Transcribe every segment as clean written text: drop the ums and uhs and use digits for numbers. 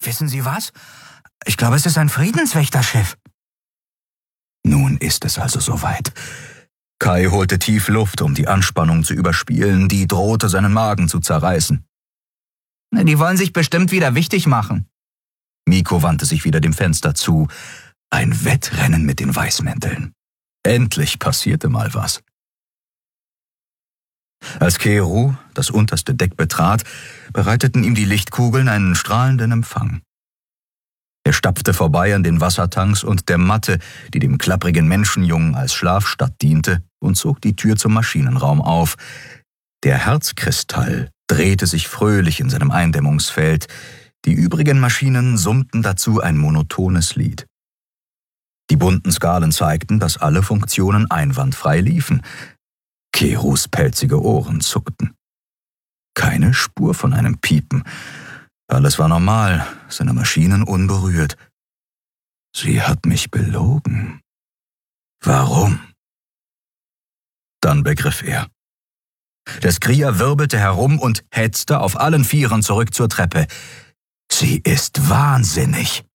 Wissen Sie was? Ich glaube, es ist ein Friedenswächterschiff. Nun ist es also soweit. Kai holte tief Luft, um die Anspannung zu überspielen, die drohte, seinen Magen zu zerreißen. Die wollen sich bestimmt wieder wichtig machen. Mikko wandte sich wieder dem Fenster zu. Ein Wettrennen mit den Weißmänteln. Endlich passierte mal was. Als Keru das unterste Deck betrat, bereiteten ihm die Lichtkugeln einen strahlenden Empfang. Er stapfte vorbei an den Wassertanks und der Matte, die dem klapprigen Menschenjungen als Schlafstatt diente, und zog die Tür zum Maschinenraum auf. Der Herzkristall drehte sich fröhlich in seinem Eindämmungsfeld. Die übrigen Maschinen summten dazu ein monotones Lied. Die bunten Skalen zeigten, dass alle Funktionen einwandfrei liefen. Kerus pelzige Ohren zuckten. Keine Spur von einem Piepen. Alles war normal, seine Maschinen unberührt. Sie hat mich belogen. Warum? Dann begriff er. Der Skrier wirbelte herum und hetzte auf allen Vieren zurück zur Treppe. Sie ist wahnsinnig.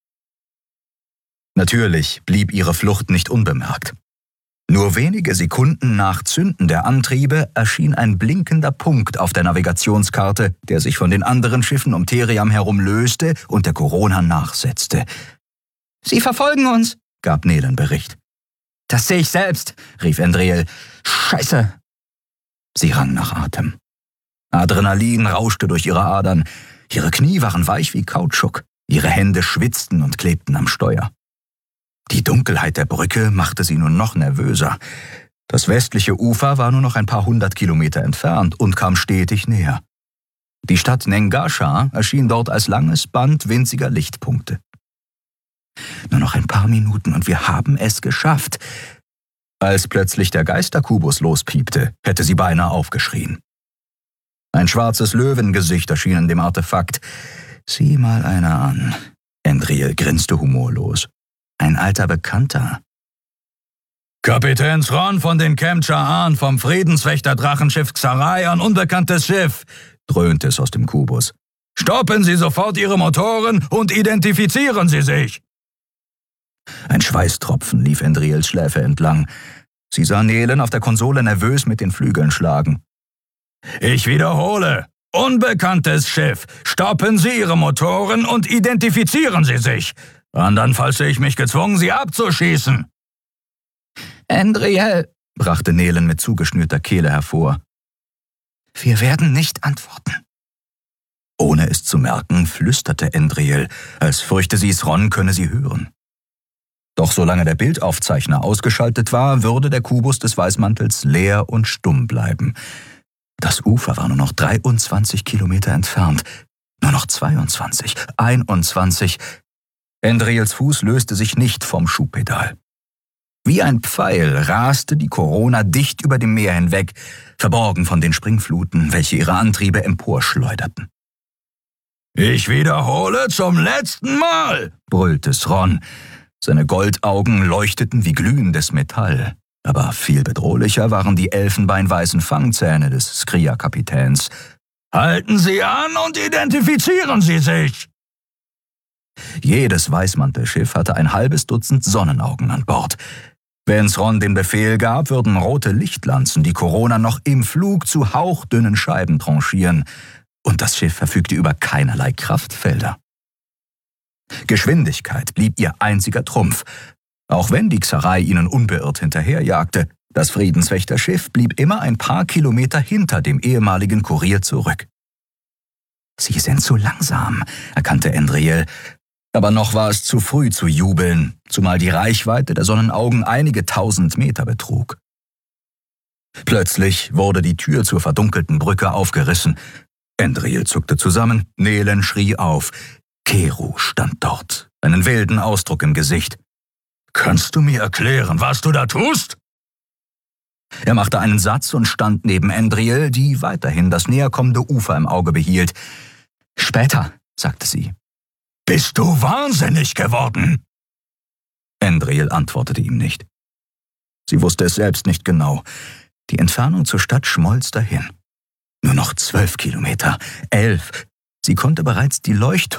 Natürlich blieb ihre Flucht nicht unbemerkt. Nur wenige Sekunden nach Zünden der Antriebe erschien ein blinkender Punkt auf der Navigationskarte, der sich von den anderen Schiffen um Theriam herum löste und der Corona nachsetzte. »Sie verfolgen uns«, gab Nelen Bericht. »Das sehe ich selbst«, rief Endreel. »Scheiße!« Sie rang nach Atem. Adrenalin rauschte durch ihre Adern. Ihre Knie waren weich wie Kautschuk. Ihre Hände schwitzten und klebten am Steuer. Die Dunkelheit der Brücke machte sie nur noch nervöser. Das westliche Ufer war nur noch ein paar 100 Kilometer entfernt und kam stetig näher. Die Stadt Nengasha erschien dort als langes Band winziger Lichtpunkte. Nur noch ein paar Minuten und wir haben es geschafft. Als plötzlich der Geisterkubus lospiepte, hätte sie beinahe aufgeschrien. Ein schwarzes Löwengesicht erschien in dem Artefakt. »Sieh mal einer an«, Endreel grinste humorlos. »Ein alter Bekannter.« »Kapitän Thron von den Kemcha-Ahn vom Friedenswächter-Drachenschiff Xarai, ein unbekanntes Schiff«, dröhnte es aus dem Kubus. »Stoppen Sie sofort Ihre Motoren und identifizieren Sie sich!« Ein Schweißtropfen lief Endreels Schläfe entlang. Sie sah Nelen auf der Konsole nervös mit den Flügeln schlagen. »Ich wiederhole, unbekanntes Schiff. Stoppen Sie Ihre Motoren und identifizieren Sie sich. Andernfalls sehe ich mich gezwungen, Sie abzuschießen.« »Endreel«, brachte Nelen mit zugeschnürter Kehle hervor. »Wir werden nicht antworten.« Ohne es zu merken, flüsterte Endreel, als fürchte sie, Thron könne sie hören. Doch solange der Bildaufzeichner ausgeschaltet war, würde der Kubus des Weißmantels leer und stumm bleiben. Das Ufer war nur noch 23 Kilometer entfernt. Nur noch 22, 21. Endreels Fuß löste sich nicht vom Schubpedal. Wie ein Pfeil raste die Corona dicht über dem Meer hinweg, verborgen von den Springfluten, welche ihre Antriebe emporschleuderten. »Ich wiederhole zum letzten Mal«, brüllte Thron. Seine Goldaugen leuchteten wie glühendes Metall. Aber viel bedrohlicher waren die elfenbeinweißen Fangzähne des Skrier-Kapitäns. »Halten Sie an und identifizieren Sie sich!« Jedes Weißmantelschiff hatte ein halbes Dutzend Sonnenaugen an Bord. Wenn Thron den Befehl gab, würden rote Lichtlanzen die Corona noch im Flug zu hauchdünnen Scheiben tranchieren. Und das Schiff verfügte über keinerlei Kraftfelder. Geschwindigkeit blieb ihr einziger Trumpf. Auch wenn die Xarai ihnen unbeirrt hinterherjagte, das Friedenswächterschiff blieb immer ein paar Kilometer hinter dem ehemaligen Kurier zurück. »Sie sind zu langsam«, erkannte Endreel. Aber noch war es zu früh zu jubeln, zumal die Reichweite der Sonnenaugen einige 1000 Meter betrug. Plötzlich wurde die Tür zur verdunkelten Brücke aufgerissen. Endreel zuckte zusammen, Nelen schrie auf. Keru stand dort, einen wilden Ausdruck im Gesicht. »Kannst du mir erklären, was du da tust?« Er machte einen Satz und stand neben Endreel, die weiterhin das näherkommende Ufer im Auge behielt. »Später«, sagte sie. »Bist du wahnsinnig geworden?« Endreel antwortete ihm nicht. Sie wusste es selbst nicht genau. Die Entfernung zur Stadt schmolz dahin. Nur noch 12 Kilometer, 11. Sie konnte bereits die Leuchttürme